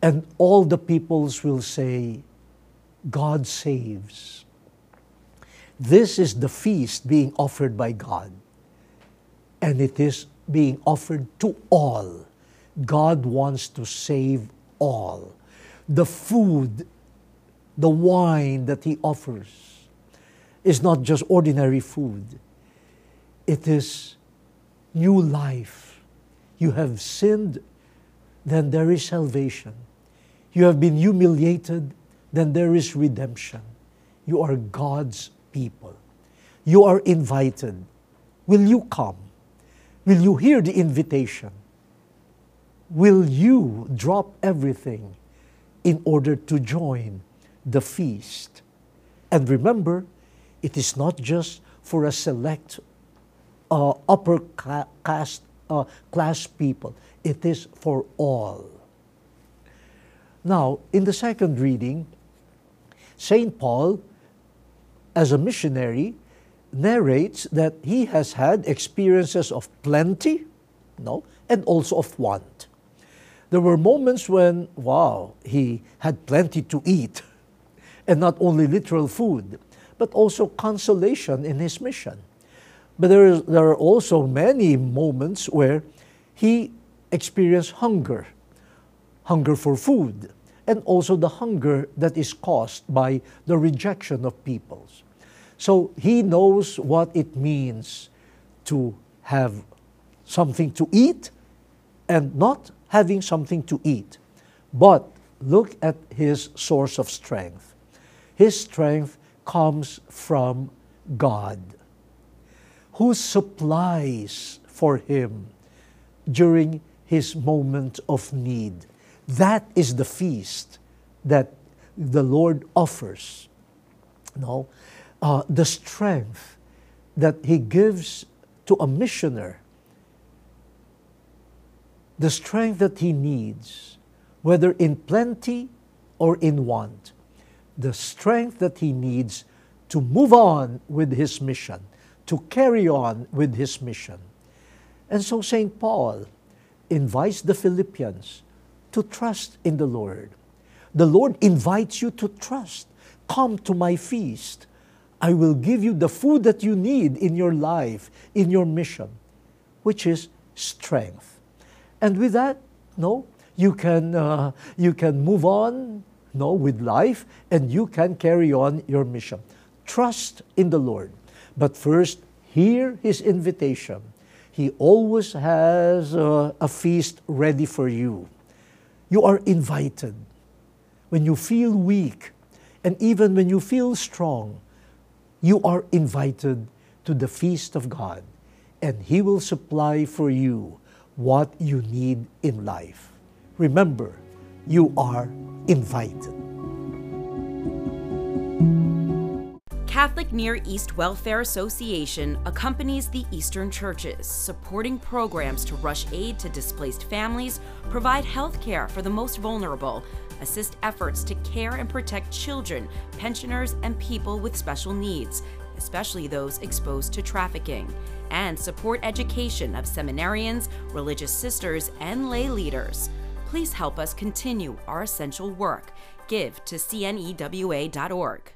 And all the peoples will say, God saves. This is the feast being offered by God. And it is being offered to all. God wants to save all. The food, the wine that He offers is not just ordinary food. It is new life. You have sinned, then there is salvation. You have been humiliated, then there is redemption. You are God's people. You are invited. Will you come? Will you hear the invitation? Will you drop everything in order to join the feast? And remember, it is not just for a select upper class people. It is for all. Now, in the second reading, St. Paul, as a missionary, narrates that he has had experiences of plenty, and also of want. There were moments when, he had plenty to eat, and not only literal food, but also consolation in his mission. But there are also many moments where he experienced hunger for food, and also the hunger that is caused by the rejection of peoples. So he knows what it means to have something to eat and not having something to eat. But look at his source of strength. His strength comes from God, who supplies for him during his moment of need. That is the feast that the Lord offers. The strength that He gives to a missioner, the strength that he needs, whether in plenty or in want, the strength that he needs to move on with his mission, to carry on with his mission. And so St. Paul invites the Philippians to trust in the Lord. The Lord invites you to trust. Come to my feast. I will give you the food that you need in your life, in your mission, which is strength. And with that, you can move on, with life, and you can carry on your mission. Trust in the Lord. But first, hear His invitation. He always has a feast ready for you. You are invited. When you feel weak, and even when you feel strong, you are invited to the feast of God, and He will supply for you what you need in life. Remember, you are invited. Catholic Near East Welfare Association accompanies the Eastern churches, supporting programs to rush aid to displaced families, provide health care for the most vulnerable, assist efforts to care and protect children, pensioners, and people with special needs, especially those exposed to trafficking, and support education of seminarians, religious sisters, and lay leaders. Please help us continue our essential work. Give to cnewa.org.